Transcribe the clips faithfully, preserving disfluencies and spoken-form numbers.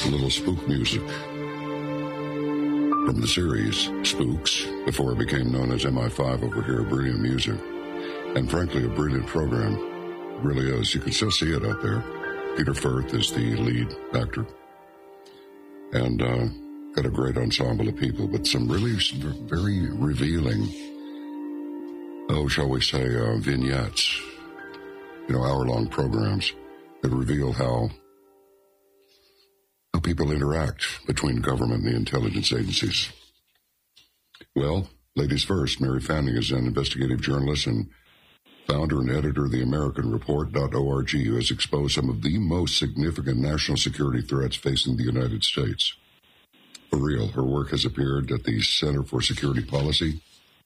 a little spook music from the series Spooks, before it became known as M I five over here. Brilliant music, and frankly, a brilliant program. It really is. You can still see it out there. Peter Firth is the lead actor, and uh, got a great ensemble of people, but some really very revealing, oh, shall we say, uh, vignettes, you know, hour-long programs that reveal how how people interact between government and the intelligence agencies. Well, ladies first, Mary Fanning is an investigative journalist and founder and editor of the American Report dot org, who has exposed some of the most significant national security threats facing the United States. For real, her work has appeared at the Center for Security Policy,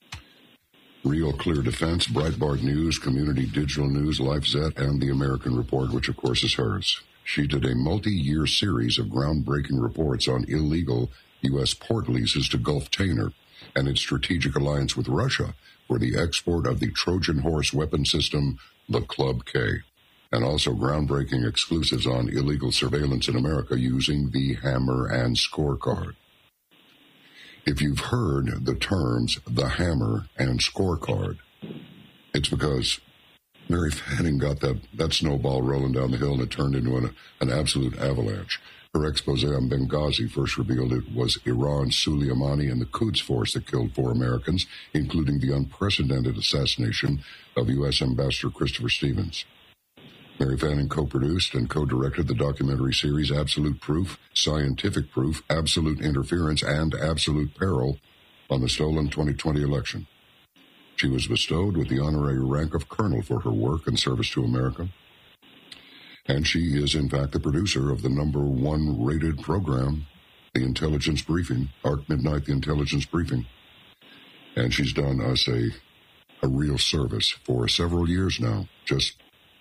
Real Clear Defense, Breitbart News, Community Digital News, LifeZet, and the American Report, which of course is hers. She did a multi-year series of groundbreaking reports on illegal U S port leases to Gulf-Tainer and its strategic alliance with Russia for the export of the Trojan horse weapon system, the Club K, and also groundbreaking exclusives on illegal surveillance in America using the Hammer and Scorecard. If you've heard the terms the Hammer and Scorecard, it's because Mary Fanning got that, that snowball rolling down the hill, and it turned into an, an absolute avalanche. Her expose on Benghazi first revealed it was Iran's Soleimani and the Quds Force that killed four Americans, including the unprecedented assassination of U S Ambassador Christopher Stevens. Mary Fanning co-produced and co-directed the documentary series Absolute Proof, Scientific Proof, Absolute Interference, and Absolute Peril on the stolen twenty twenty election. She was bestowed with the honorary rank of colonel for her work and service to America. And she is, in fact, the producer of the number one rated program, The Intelligence Briefing, Arc Midnight, The Intelligence Briefing. And she's done us a, a real service for several years now, just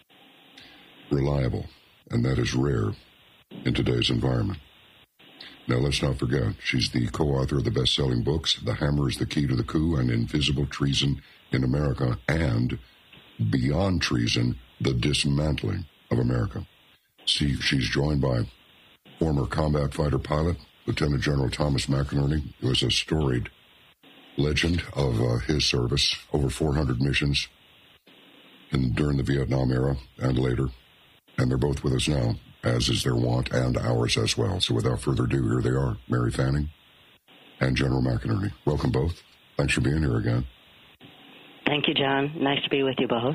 reliable, and that is rare in today's environment. Now, let's not forget, she's the co-author of the best-selling books, The Hammer is the Key to the Coup and Invisible Treason in America, and Beyond Treason, The Dismantling of America. See, she's joined by former combat fighter pilot, Lieutenant General Thomas McInerney, who is a storied legend of uh, his service, over four hundred missions in, during the Vietnam era and later. And they're both with us now, as is their wont, and ours as well. So without further ado, here they are, Mary Fanning and General McInerney. Welcome both. Thanks for being here again. Thank you, John. Nice to be with you both.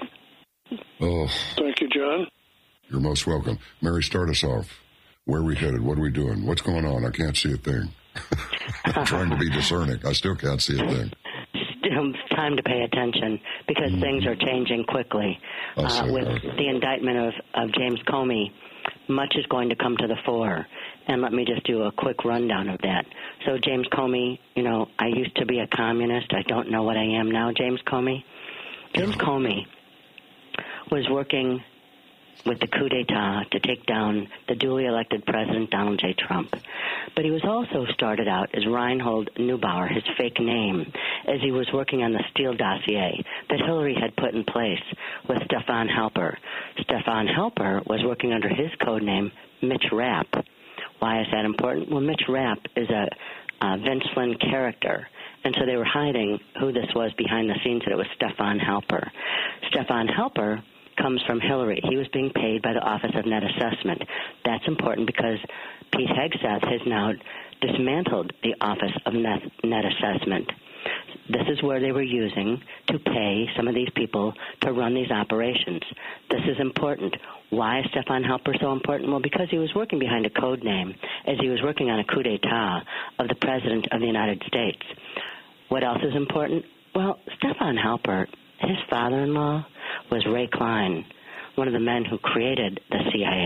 Oh, thank you, John. You're most welcome. Mary, start us off. Where are we headed? What are we doing? What's going on? I can't see a thing. I'm trying to be discerning. I still can't see a thing. It's time to pay attention because mm-hmm. things are changing quickly. Uh, with that. The indictment of, of James Comey, much is going to come to the fore. And let me just do a quick rundown of that. So James Comey, you know, I used to be a communist. I don't know what I am now, James Comey. James yeah. Comey was working with the coup d'etat to take down the duly elected President Donald J. Trump. But he was also started out as Reinhold Neubauer, his fake name, as he was working on the Steele dossier that Hillary had put in place with Stefan Halper. Stefan Halper was working under his code name, Mitch Rapp. Why is that important? Well, Mitch Rapp is a, a Vince Flynn character, and so they were hiding who this was behind the scenes, that it was Stefan Halper. Stefan Halper comes from Hillary. He was being paid by the Office of Net Assessment. That's important because Pete Hegseth has now dismantled the Office of Net, Net Assessment. This is where they were using to pay some of these people to run these operations. This is important. Why is Stefan Halper so important? Well, because he was working behind a code name as he was working on a coup d'etat of the President of the United States. What else is important? Well, Stefan Halper, his father-in-law, was Ray Klein, one of the men who created the C I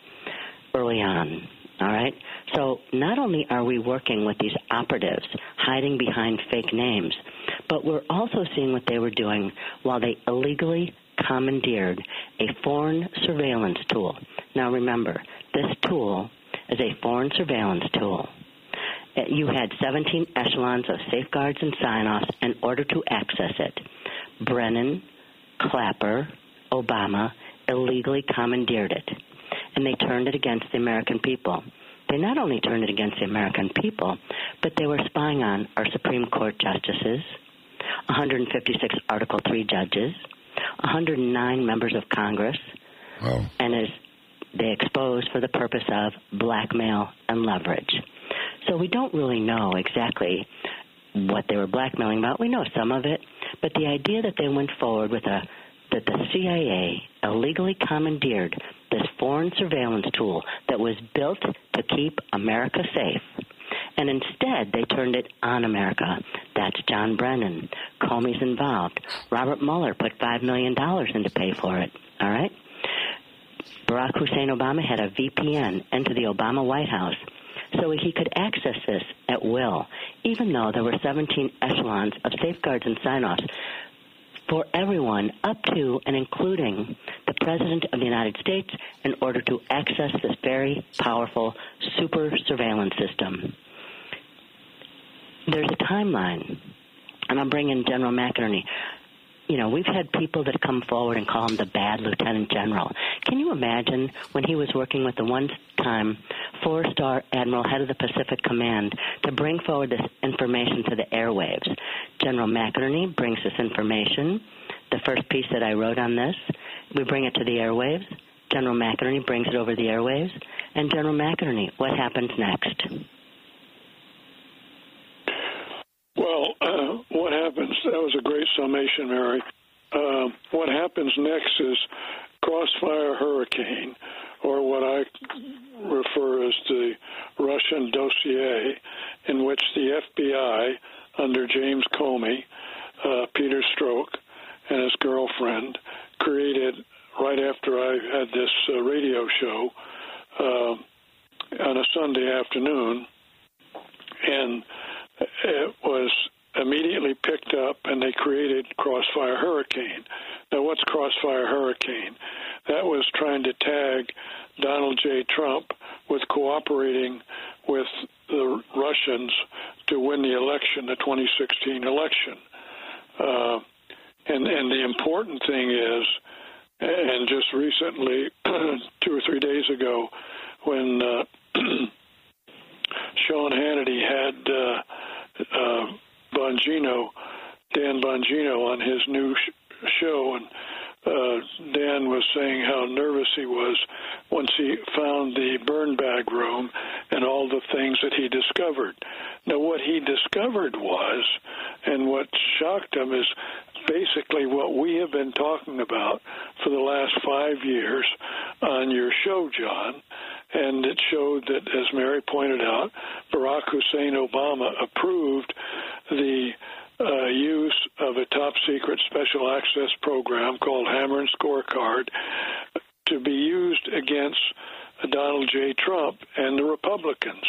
A early on, all right? So not only are we working with these operatives hiding behind fake names, but we're also seeing what they were doing while they illegally commandeered a foreign surveillance tool. Now remember, this tool is a foreign surveillance tool. You had seventeen echelons of safeguards and sign-offs in order to access it. Brennan, Clapper, Obama illegally commandeered it, and they turned it against the American people. they not only turned it against the American people, but they were spying on our Supreme Court justices, one hundred fifty-six Article three judges, one hundred nine members of Congress, wow. and as they exposed for the purpose of blackmail and leverage. So we don't really know exactly what they were blackmailing about. We know some of it, but the idea that they went forward with a that the C I A illegally commandeered this foreign surveillance tool that was built to keep America safe, and instead they turned it on America. That's John Brennan. Comey's involved. Robert Mueller put five million dollars in to pay for it, all right? Barack Hussein Obama had a V P N into the Obama White House so he could access this at will, even though there were seventeen echelons of safeguards and sign-offs for everyone up to and including the President of the United States in order to access this very powerful super surveillance system. There's a timeline, and I'll bring in General McInerney. You know, we've had people that come forward and call him the bad lieutenant general. Can you imagine when he was working with the one-time four-star admiral, head of the Pacific Command, to bring forward this information to the airwaves? General McInerney brings this information. The first piece that I wrote on this, we bring it to the airwaves. General McInerney brings it over the airwaves. And General McInerney, what happens next? Well, uh, what happens, that was a great summation, Mary. Uh, what happens next is Crossfire Hurricane, or what I refer as the Russian dossier, in which the F B I, under James Comey, uh, Peter Strzok, and his girlfriend, created right after I had this uh, radio show uh, on a Sunday afternoon, and it was immediately picked up, and they created Crossfire Hurricane. Now, what's Crossfire Hurricane? That was trying to tag Donald J. Trump with cooperating with the Russians to win the election, the twenty sixteen election. Uh, and, and the important thing is, and just recently, two or three days ago, when uh, Sean Hannity had uh, uh, Bongino, Dan Bongino, on his new sh- show, and uh, Dan was saying how nervous he was once he found the burn bag room and all the things that he discovered. Now, what he discovered was, and what shocked him, is basically what we have been talking about for the last five years on your show, John. And it showed that, as Mary pointed out, Barack Hussein Obama approved the uh, use of a top-secret special access program called Hammer and Scorecard to be used against Donald J. Trump and the Republicans.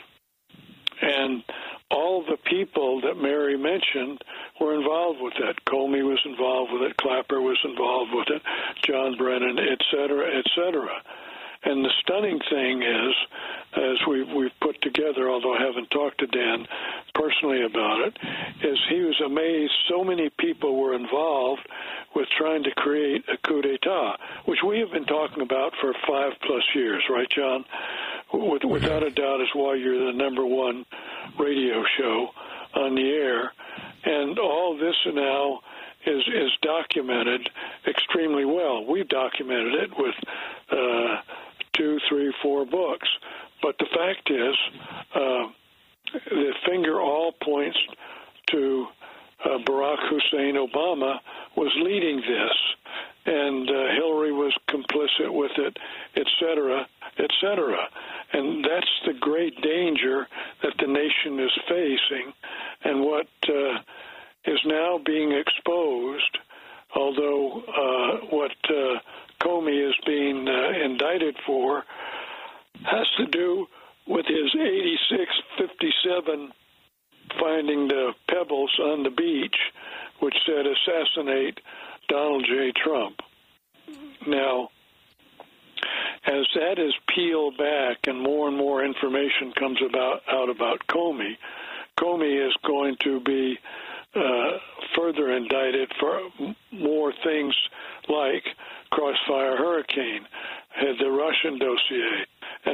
And all the people that Mary mentioned were involved with that. Comey was involved with it. Clapper was involved with it. John Brennan, et cetera, et cetera. And the stunning thing is, as we've, we've put together, although I haven't talked to Dan personally about it, is he was amazed so many people were involved with trying to create a coup d'etat, which we have been talking about for five plus years, right, John? With, without a doubt is why you're the number one radio show on the air. And all this now is, is documented extremely well. We've documented it with uh, two, three, four books. But the fact is, uh, the finger all points to uh, Barack Hussein Obama was leading this, and uh, Hillary was complicit with it, et cetera, et cetera. And that's the great danger that the nation is facing, and what uh, is now being exposed, although uh, what uh, Comey is being uh, indicted for has to do with his eighty-six fifty-seven finding the pebbles on the beach, which said assassinate Donald J. Trump. Now, as that is peeled back and more and more information comes about out about Comey, Comey is going to be uh, further indicted for more things like Crossfire Hurricane, had the Russian dossier, and all the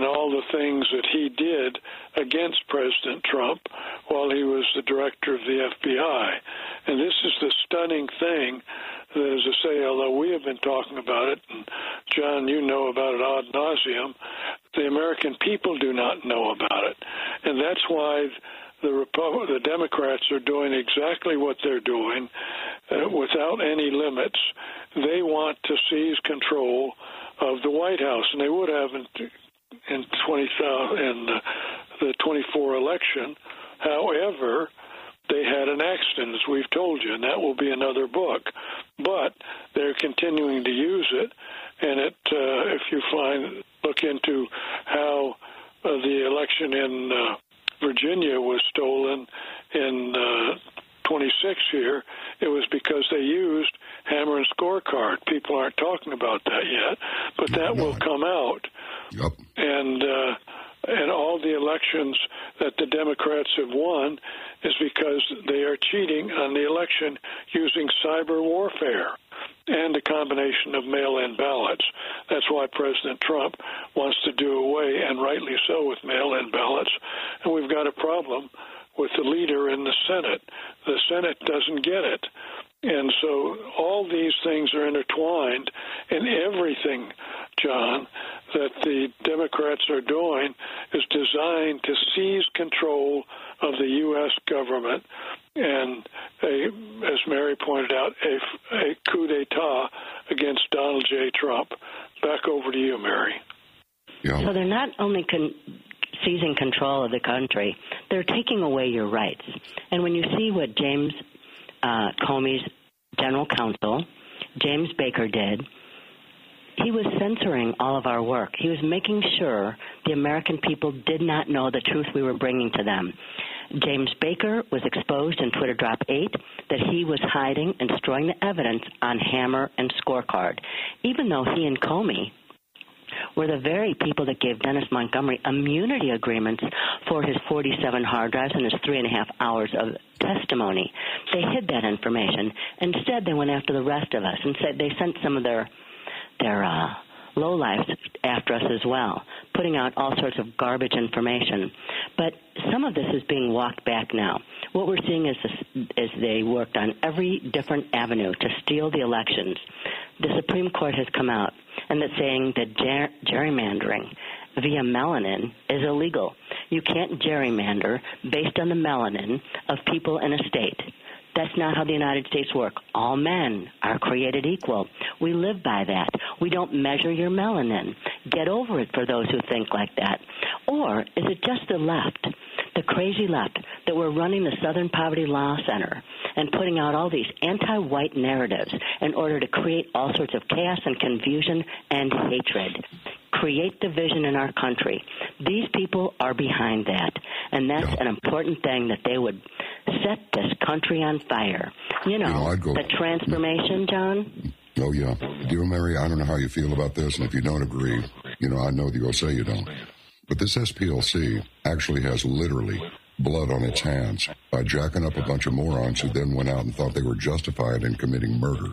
things that he did against President Trump while he was the director of the F B I. And this is the stunning thing that, as I say, although we have been talking about it, and John, you know about it ad nauseum, the American people do not know about it. And that's why the Repu- the Democrats are doing exactly what they're doing uh, without any limits. They want to seize control of the White House, and they would have in, in, twenty, in the twenty-four election. However, they had an accident, as we've told you, and that will be another book. But they're continuing to use it, and it, uh, if you find look into how uh, the election in uh, Virginia was stolen in uh, twenty-six here, it was because they used hammer and scorecard. People aren't talking about that yet, but that will come out. Yep. And uh, and all the elections that the Democrats have won is because they are cheating on the election using cyber warfare and a combination of mail-in ballots. That's why President Trump wants to do away, and rightly so, with mail-in ballots. And we've got a problem with the leader in the Senate. The Senate doesn't get it. And so all these things are intertwined, and everything, John, that the Democrats are doing is designed to seize control of the U S government and, a, as Mary pointed out, a, a coup d'etat against Donald J. Trump. Back over to you, Mary. Yeah. So they're not only con- seizing control of the country, they're taking away your rights. And when you see what James uh, Comey's general counsel, James Baker, did, he was censoring all of our work. He was making sure the American people did not know the truth we were bringing to them. James Baker was exposed in Twitter Drop eight that he was hiding and destroying the evidence on Hammer and Scorecard, even though he and Comey were the very people that gave Dennis Montgomery immunity agreements for his forty-seven hard drives and his three and a half hours of testimony. They hid that information. Instead, they went after the rest of us and said they sent some of their their uh, lowlifes after us as well, putting out all sorts of garbage information. But some of this is being walked back now. What we're seeing is, this, is they worked on every different avenue to steal the elections. The Supreme Court has come out and it's saying that ger- gerrymandering via melanin is illegal. You can't gerrymander based on the melanin of people in a state. That's not how the United States work. All men are created equal. We live by that. We don't measure your melanin. Get over it for those who think like that. Or is it just the left, the crazy left, that we're running the Southern Poverty Law Center and putting out all these anti-white narratives in order to create all sorts of chaos and confusion and hatred, create division in our country? These people are behind that, and that's yeah. an important thing, that they would set this country on fire. You know, you know I'd go, the transformation, John? Oh, yeah. Dear Mary, I don't know how you feel about this, and if you don't agree, you know, I know that you'll say you don't. But this S P L C actually has literally blood on its hands by jacking up a bunch of morons who then went out and thought they were justified in committing murder.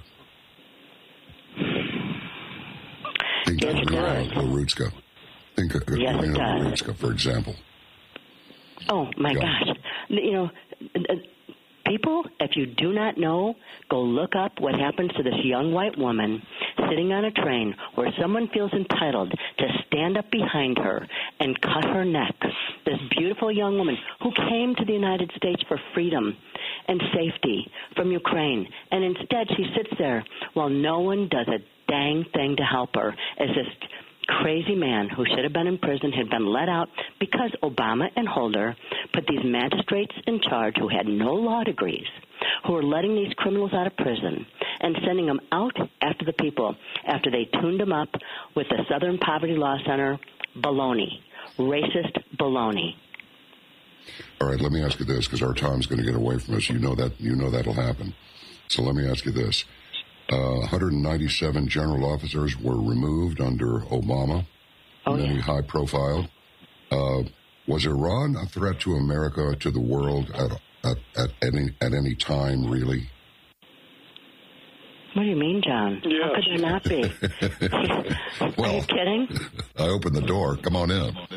Think yes, of Irina Lorutska. Think of yes, Irina Lorutska, for example. Oh, my yeah. gosh. You know, people, if you do not know, go look up what happens to this young white woman sitting on a train where someone feels entitled to stand up behind her and cut her neck. This beautiful young woman who came to the United States for freedom and safety from Ukraine, and instead she sits there while no one does a dang thing to help her, as this crazy man who should have been in prison had been let out because Obama and Holder put these magistrates in charge who had no law degrees, who were letting these criminals out of prison and sending them out after the people after they tuned them up with the Southern Poverty Law Center baloney, racist baloney. All right, let me ask you this, because our time's going to get away from us. You know that you know that'll happen. So let me ask you this. Uh, one hundred ninety-seven general officers were removed under Obama, oh, many yeah. high profile. Uh, was Iran a threat to America, to the world at, at, at, any, at any time, really? What do you mean, John? Yes. How could there not be? Well, are you kidding? I opened the door. Come on in.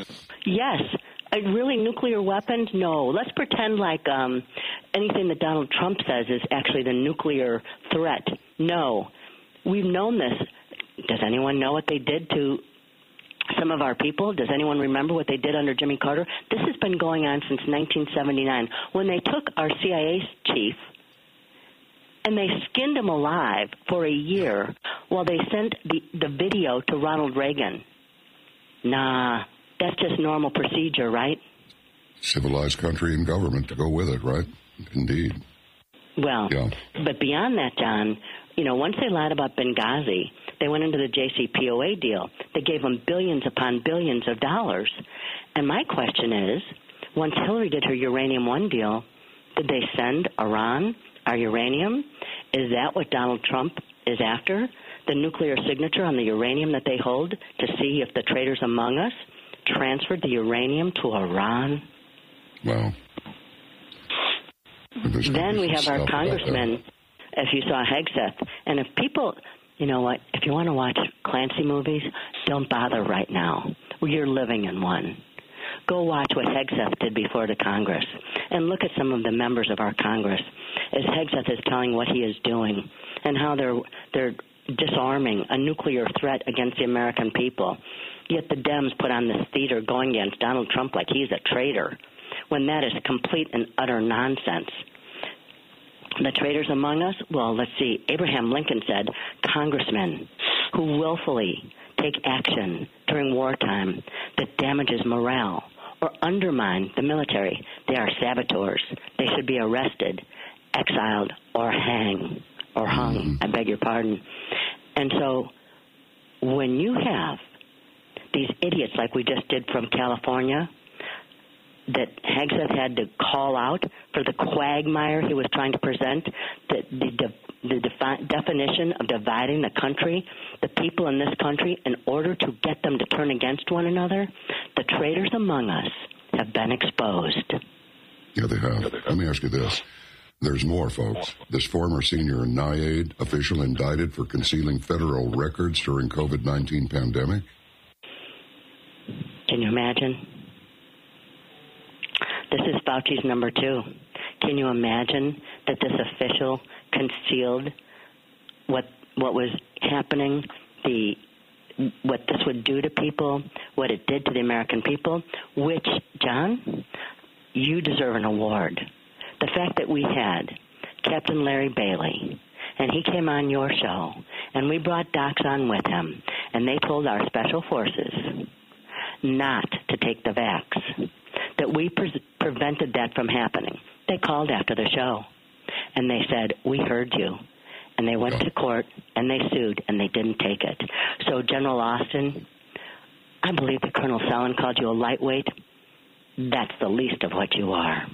Yes. Uh, really, nuclear weapons? No. Let's pretend like um, anything that Donald Trump says is actually the nuclear threat. No. We've known this. Does anyone know what they did to some of our people? Does anyone remember what they did under Jimmy Carter? This has been going on since nineteen seventy-nine, when they took our C I A chief and they skinned him alive for a year while they sent the, the video to Ronald Reagan. Nah, that's just normal procedure, right? Civilized country and government to go with it, right? Indeed. Well, yeah. But beyond that, John, you know, once they lied about Benghazi, they went into the J C P O A deal. They gave them billions upon billions of dollars. And my question is, once Hillary did her Uranium One deal, did they send Iran our uranium? Is that what Donald Trump is after? The nuclear signature on the uranium that they hold to see if the traitors among us transferred the uranium to Iran? Well, then we have our congressman, if you saw Hegseth. And if people, you know what, if you want to watch Clancy movies, don't bother right now. You're living in one. Go watch what Hegseth did before the Congress and look at some of the members of our Congress as Hegseth is telling what he is doing and how they're they're disarming a nuclear threat against the American people. Yet the Dems put on this theater going against Donald Trump like he's a traitor, when that is complete and utter nonsense. The traitors among us? Well, let's see. Abraham Lincoln said, congressmen who willfully take action during wartime that damages morale or undermine the military, they are saboteurs. They should be arrested, exiled, or hanged, or hung, I beg your pardon. And so when you have these idiots like we just did from California, that Hegseth had to call out for the quagmire he was trying to present, the, the, the defi- definition of dividing the country, the people in this country, in order to get them to turn against one another, the traitors among us have been exposed. Yeah, they have. Let me ask you this. There's more, folks. This former senior NIAID official indicted for concealing federal records during COVID nineteen pandemic. Can you imagine? This is Fauci's number two. Can you imagine that this official concealed what what was happening, the what this would do to people, what it did to the American people, which, John, you deserve an award. The fact that we had Captain Larry Bailey, and he came on your show, and we brought docs on with him, and they told our special forces not to take the vax, that we pre- prevented that from happening. They called after the show, and they said, we heard you. And they went to court, and they sued, and they didn't take it. So, General Austin, I believe that Colonel Sellon called you a lightweight. That's the least of what you are.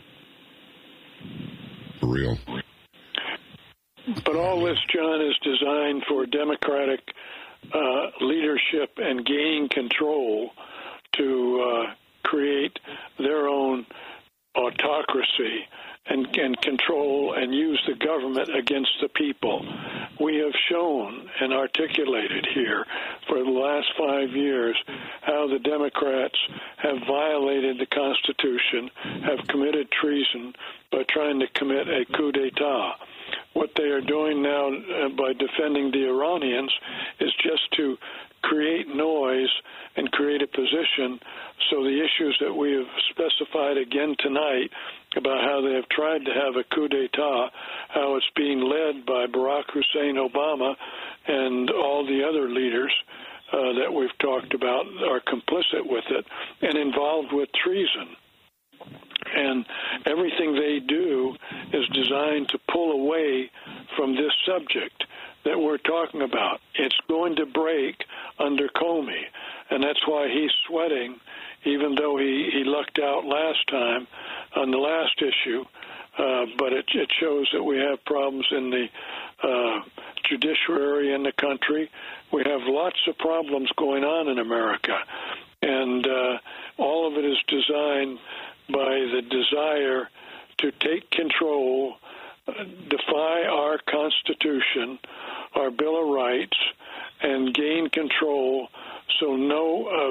For real. But all this, John, is designed for Democratic uh, leadership and gaining control to uh, create their own autocracy and, and control and use the government against the people. We have shown and articulated here for the last five years how the Democrats have violated the Constitution, have committed treason by trying to commit a coup d'etat. What they are doing now uh, by defending the Iranians is just to create noise and create a position so the issues that we have specified again tonight about how they have tried to have a coup d'etat, how it's being led by Barack Hussein Obama and all the other leaders uh, that we've talked about are complicit with it and involved with treason. And everything they do is designed to pull away from this subject that we're talking about. It's going to break under Comey, and that's why he's sweating, even though he, he lucked out last time on the last issue. Uh, but it, it shows that we have problems in the uh, judiciary in the country. We have lots of problems going on in America, and uh, all of it is designed by the desire to take control, uh, defy our Constitution, our Bill of Rights, and gain control so no uh,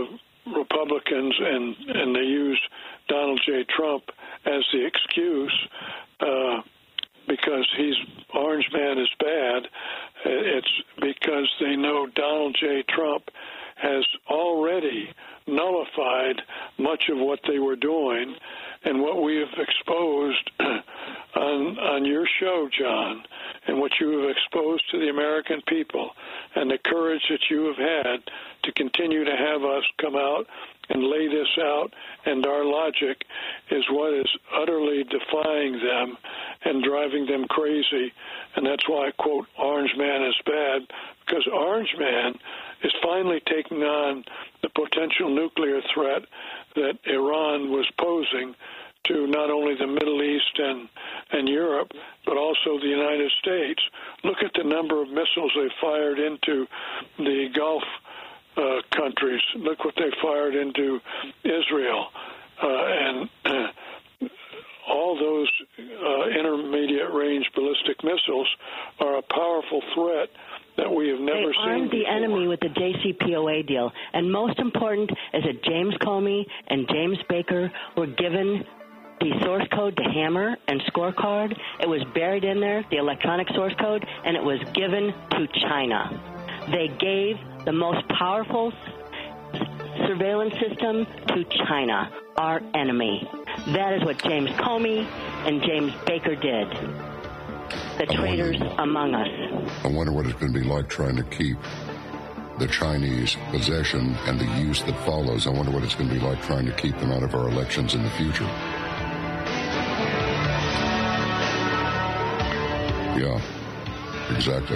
Republicans, and, and they use Donald J. Trump as the excuse uh, because he's Orange Man is bad. It's because they know Donald J. Trump has already nullified much of what they were doing, and what we have exposed on on your show, John, and what you have exposed to the American people, and the courage that you have had to continue to have us come out and lay this out, and our logic is what is utterly defying them and driving them crazy. And that's why I quote Orange Man is bad, because Orange Man is finally taking on the potential nuclear threat that Iran was posing to not only the Middle East and, and Europe, but also the United States. Look at the number of missiles they fired into the Gulf uh, countries. Look what they fired into Israel. Uh, and uh, all those uh, intermediate-range ballistic missiles are a powerful threat that we have never they seen armed the before. enemy with the J C P O A deal. And most important is that James Comey and James Baker were given the source code to Hammer and Scorecard. It was buried in there, the electronic source code, and it was given to China. They gave the most powerful surveillance system to China, our enemy. That is what James Comey and James Baker did. The traitors among us. I wonder what it's going to be like trying to keep the Chinese possession and the use that follows. I wonder what it's going to be like trying to keep them out of our elections in the future. Yeah, exactly.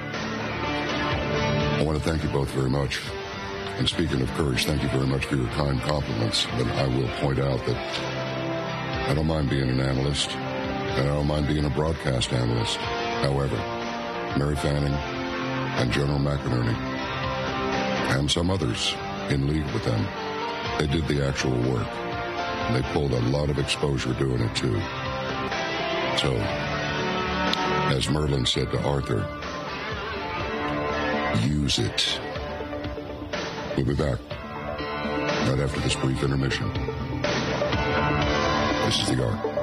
I want to thank you both very much. And speaking of courage, thank you very much for your kind compliments. But I will point out that I don't mind being an analyst, and I don't mind being a broadcast analyst. However, Mary Fanning and General McInerney, and some others in league with them, they did the actual work. And they pulled a lot of exposure doing it, too. So, as Merlin said to Arthur, use it. We'll be back right after this brief intermission. This is The Ark.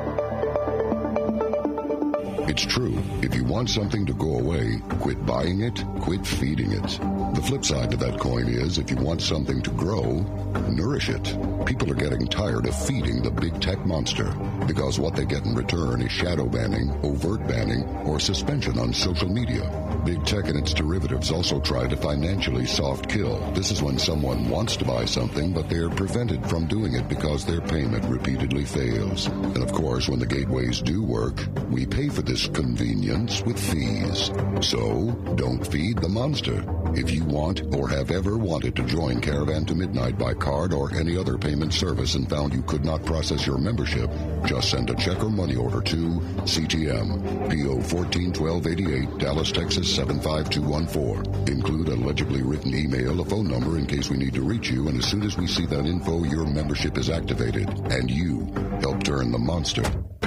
It's true. If you want something to go away, quit buying it, quit feeding it. The flip side to that coin is, if you want something to grow, nourish it. People are getting tired of feeding the big tech monster because what they get in return is shadow banning, overt banning, or suspension on social media. Big tech and its derivatives also try to financially soft kill. This is when someone wants to buy something, but they are prevented from doing it because their payment repeatedly fails. And of course, when the gateways do work, we pay for this convenience with fees. So, don't feed the monster. If you want or have ever wanted to join Caravan to Midnight by card or any other payment service and found you could not process your membership, just send a check or money order to C T M, P O fourteen twelve eighty-eight, Dallas, Texas seven five two one four. Include a legibly written email, a phone number in case we need to reach you, and as soon as we see that info, your membership is activated, and you help turn the monster.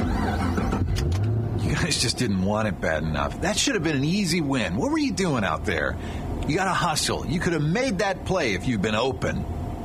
You guys just didn't want it bad enough. That should have been an easy win. What were you doing out there? You got to hustle. You could have made that play if you'd been open.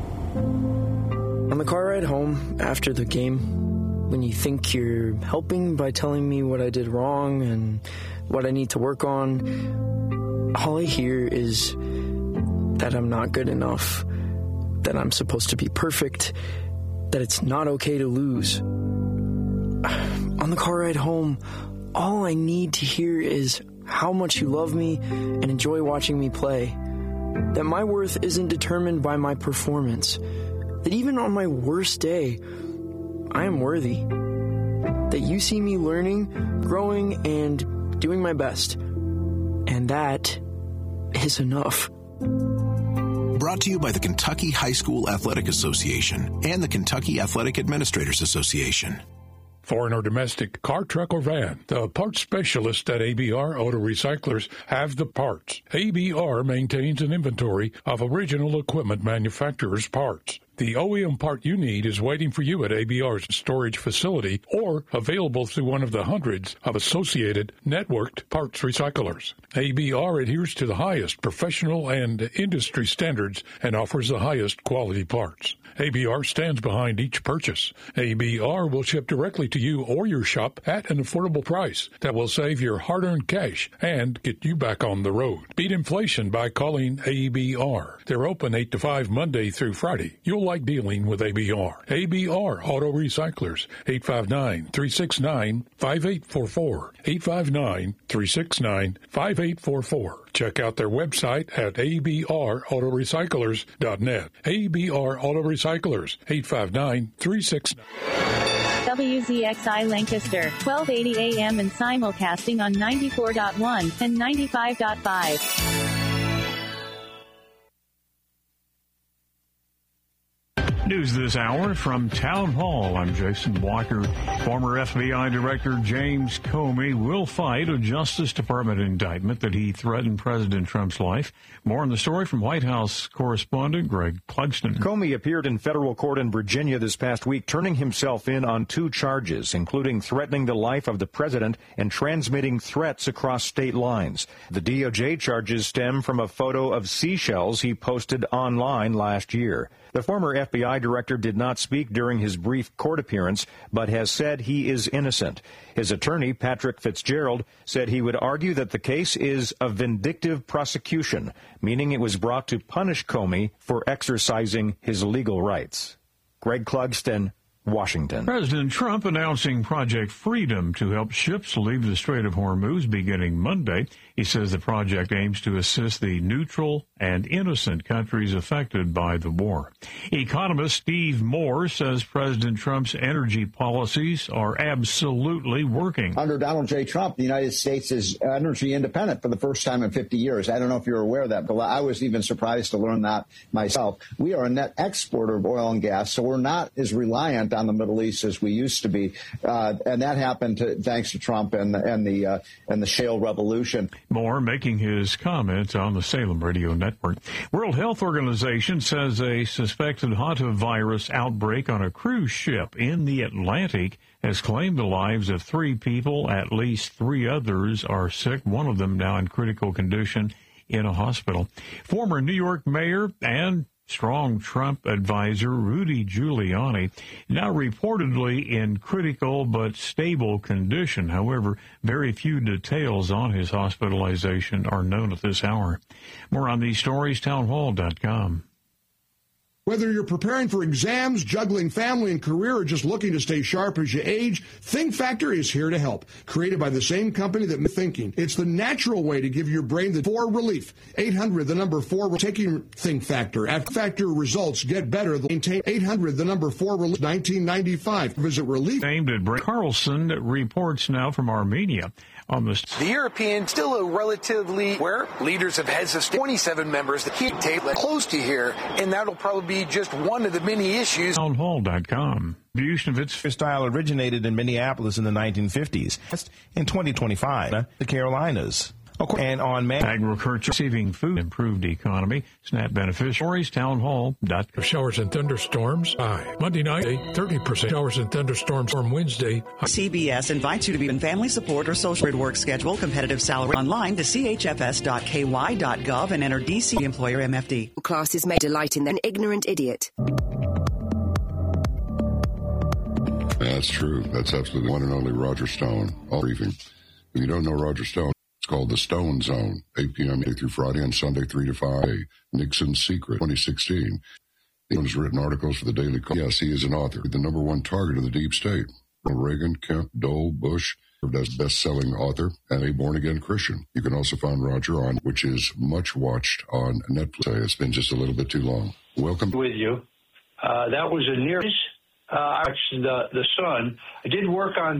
On the car ride home after the game, when you think you're helping by telling me what I did wrong and what I need to work on, all I hear is that I'm not good enough, that I'm supposed to be perfect, that it's not okay to lose. On the car ride home, all I need to hear is how much you love me and enjoy watching me play, that my worth isn't determined by my performance, that even on my worst day, I am worthy, that you see me learning, growing, and doing my best, and that is enough. Brought to you by the Kentucky High School Athletic Association and the Kentucky Athletic Administrators Association. Foreign or domestic, car, truck, or van, the parts specialists at A B R Auto Recyclers have the parts. A B R maintains an inventory of original equipment manufacturers' parts. the O E M part you need is waiting for you at A B R's storage facility or available through one of the hundreds of associated networked parts recyclers. A B R adheres to the highest professional and industry standards and offers the highest quality parts. A B R stands behind each purchase. A B R will ship directly to you or your shop at an affordable price that will save your hard-earned cash and get you back on the road. Beat inflation by calling A B R. They're open eight to five Monday through Friday. You'll like dealing with A B R. A B R Auto Recyclers, eight five nine, three six nine, five eight four four, eight five nine, three six nine, five eight four four. Check out their website at a b r auto recyclers dot net. A B R Auto Recyclers, eight five nine, three six nine. W Z X I Lancaster, twelve eighty A M and simulcasting on ninety-four point one and ninety-five point five. News this hour from Town Hall. I'm Jason Blocker. Former F B I Director James Comey will fight a Justice Department indictment that he threatened President Trump's life. More on the story from White House correspondent Greg Clugston. Comey appeared in federal court in Virginia this past week, turning himself in on two charges, including threatening the life of the president and transmitting threats across state lines. The D O J charges stem from a photo of seashells he posted online last year. The former F B I director did not speak during his brief court appearance, but has said he is innocent. His attorney, Patrick Fitzgerald, said he would argue that the case is a vindictive prosecution, meaning it was brought to punish Comey for exercising his legal rights. Greg Clugston, Washington. President Trump announcing Project Freedom to help ships leave the Strait of Hormuz beginning Monday. He says the project aims to assist the neutral and innocent countries affected by the war. Economist Steve Moore says President Trump's energy policies are absolutely working. Under Donald J. Trump, the United States is energy independent for the first time in fifty years. I don't know if you're aware of that, but I was even surprised to learn that myself. We are a net exporter of oil and gas, so we're not as reliant on the Middle East as we used to be, uh, and that happened to, thanks to Trump and the and the uh, and the shale revolution. Moore making his comments on the Salem Radio Network. World Health Organization says a suspected hantavirus outbreak on a cruise ship in the Atlantic has claimed the lives of three people. At least three others are sick, one of them now in critical condition in a hospital. Former New York mayor and strong Trump advisor Rudy Giuliani, now reportedly in critical but stable condition. However, very few details on his hospitalization are known at this hour. More on these stories, townhall dot com. Whether you're preparing for exams, juggling family and career, or just looking to stay sharp as you age, Think Factor is here to help. Created by the same company that made Thinking. It's the natural way to give your brain the four relief. eight hundred, the number four, taking Think Factor. At Factor results get better. Maintain eight hundred, the number four, relief, nineteen ninety-five. Visit relief. Aimed at Brent Carlson reports now from Armenia. On the, the European, still a relatively where leaders of heads of state, twenty-seven members, the key table close to here, and that'll probably be just one of the many issues. townhall dot com. Of its style originated in Minneapolis in the nineteen fifties. In twenty twenty-five, the Carolinas. And on May, agriculture receiving food, improved economy, SNAP beneficiaries, townhall dot com. Showers and thunderstorms, high. Monday night, thirty percent showers and thunderstorms on Wednesday. High. C B S invites you to be in family support or social grid work schedule, competitive salary online to c h f s dot k y dot gov and enter D C employer M F D. Classes may delight in an ignorant idiot. That's true. That's absolutely one and only Roger Stone. All briefing. If you don't know Roger Stone, it's called the Stone Zone, eight p.m. Monday through Friday and Sunday three to five. Nixon's Secret, twenty sixteen. He has written articles for the Daily Call. Yes, he is an author. The number one target of the deep state. Ronald Reagan, Kemp, Dole, Bush, served as best-selling author and a born-again Christian. You can also find Roger on, which is much watched on Netflix. It's been just a little bit too long. Welcome. With you. Uh, that was a near. Uh, I watched the, the Sun. I did work on